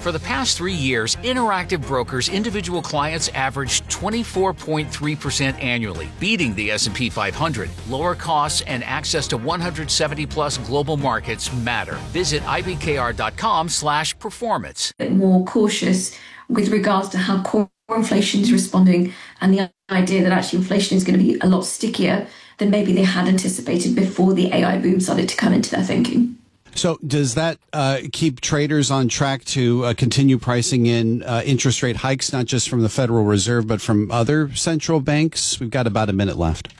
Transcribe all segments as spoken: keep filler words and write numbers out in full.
For the past three years, Interactive Brokers individual clients averaged twenty-four point three percent annually, beating the S and P five hundred. Lower costs and access to one hundred seventy plus global markets matter. Visit I B K R dot com slash performance. More cautious with regards to how core inflation is responding and the idea that actually inflation is going to be a lot stickier than maybe they had anticipated before the A I boom started to come into their thinking. So does that uh, keep traders on track to uh, continue pricing in uh, interest rate hikes, not just from the Federal Reserve, but from other central banks? We've got about a minute left.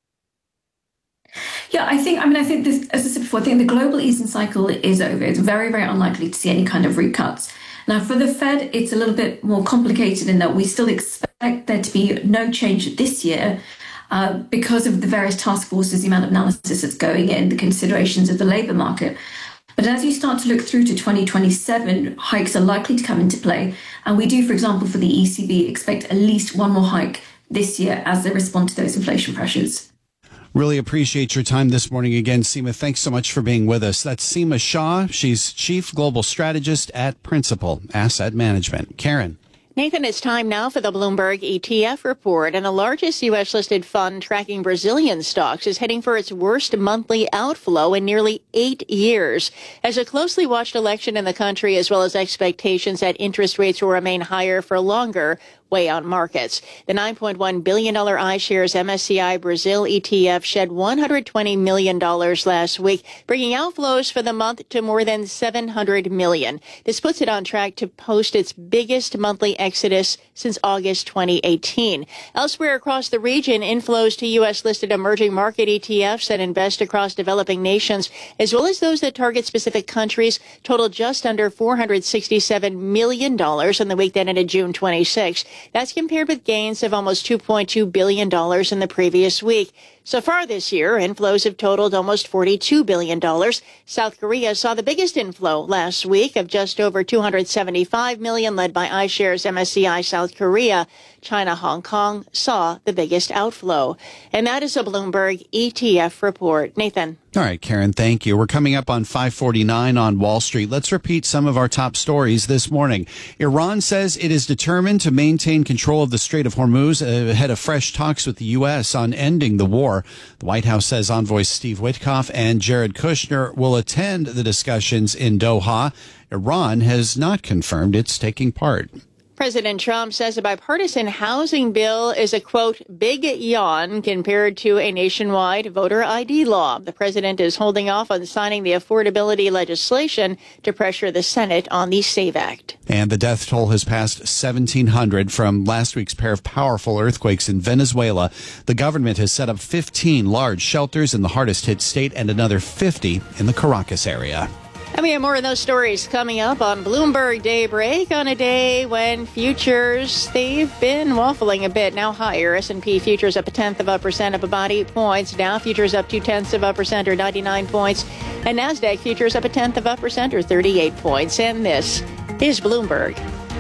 Yeah, I think, I mean, I think this, as I said before, I think the global easing cycle is over. It's very, very unlikely to see any kind of rate cuts. Now, for the Fed, it's a little bit more complicated in that we still expect there to be no change this year. Uh, because of the various task forces, the amount of analysis that's going in, the considerations of the labour market. But as you start to look through to twenty twenty-seven, hikes are likely to come into play. And we do, for example, for the E C B, expect at least one more hike this year as they respond to those inflation pressures. Really appreciate your time this morning again, Seema. Thanks so much for being with us. That's Seema Shah. She's Chief Global Strategist at Principal Asset Management. Karen. Nathan, it's time now for the Bloomberg E T F report, and the largest U S-listed fund tracking Brazilian stocks is heading for its worst monthly outflow in nearly eight years. As a closely watched election in the country, as well as expectations that interest rates will remain higher for longer, weigh on markets. The nine point one billion dollars iShares M S C I Brazil E T F shed one hundred twenty million dollars last week, bringing outflows for the month to more than seven hundred million dollars. This puts it on track to post its biggest monthly exodus since August twenty eighteen. Elsewhere across the region, inflows to U S-listed emerging market E T Fs that invest across developing nations, as well as those that target specific countries, totaled just under four hundred sixty-seven million dollars in the week that ended June twenty-sixth. That's compared with gains of almost two point two billion dollars in the previous week. So far this year, inflows have totaled almost forty-two billion dollars. South Korea saw the biggest inflow last week of just over two hundred seventy-five million dollars, led by iShares M S C I South Korea. China, Hong Kong saw the biggest outflow. And that is a Bloomberg E T F report. Nathan. All right, Karen, thank you. We're coming up on five forty-nine on Wall Street. Let's repeat some of our top stories this morning. Iran says it is determined to maintain control of the Strait of Hormuz ahead of fresh talks with the U S on ending the war. The White House says envoys Steve Witkoff and Jared Kushner will attend the discussions in Doha. Iran has not confirmed it's taking part. President Trump says a bipartisan housing bill is a, quote, big yawn compared to a nationwide voter I D law. The president is holding off on signing the affordability legislation to pressure the Senate on the SAVE Act. And the death toll has passed seventeen hundred from last week's pair of powerful earthquakes in Venezuela. The government has set up fifteen large shelters in the hardest hit state and another fifty in the Caracas area. And we have more of those stories coming up on Bloomberg Daybreak on a day when futures, they've been waffling a bit, now higher. S and P futures up a tenth of a percent, up about eight points. Dow futures up two-tenths of a percent, or ninety-nine points. And NASDAQ futures up a tenth of a percent, or thirty-eight points. And this is Bloomberg.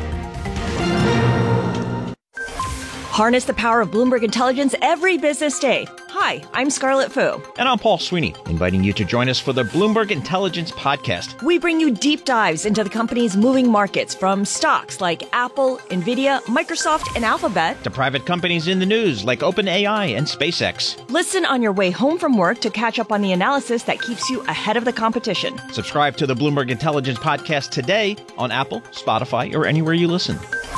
Harness the power of Bloomberg Intelligence every business day. Hi, I'm Scarlett Fu. And I'm Paul Sweeney, inviting you to join us for the Bloomberg Intelligence Podcast. We bring you deep dives into the company's moving markets, from stocks like Apple, Nvidia, Microsoft, and Alphabet, to private companies in the news like OpenAI and SpaceX. Listen on your way home from work to catch up on the analysis that keeps you ahead of the competition. Subscribe to the Bloomberg Intelligence Podcast today on Apple, Spotify, or anywhere you listen.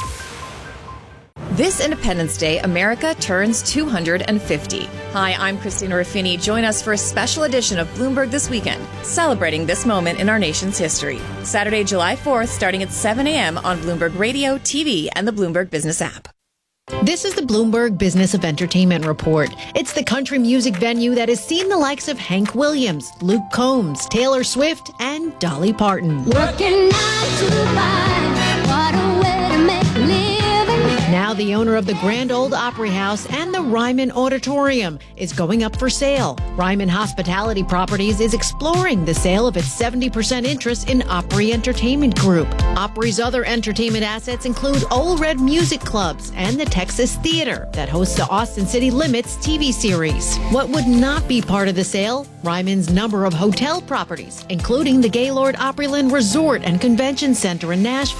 This Independence Day, America turns two hundred fifty. Hi, I'm Christina Ruffini. Join us for a special edition of Bloomberg This Weekend, celebrating this moment in our nation's history. Saturday, July fourth, starting at seven a.m. on Bloomberg Radio, T V, and the Bloomberg Business app. This is the Bloomberg Business of Entertainment Report. It's the country music venue that has seen the likes of Hank Williams, Luke Combs, Taylor Swift, and Dolly Parton. Working nine to five, what a way to make a living. Now the owner of the Grand Ole Opry House and the Ryman Auditorium is going up for sale. Ryman Hospitality Properties is exploring the sale of its seventy percent interest in Opry Entertainment Group. Opry's other entertainment assets include Ole Red Music Clubs and the Texas Theater that hosts the Austin City Limits T V series. What would not be part of the sale? Ryman's number of hotel properties, including the Gaylord Opryland Resort and Convention Center in Nashville.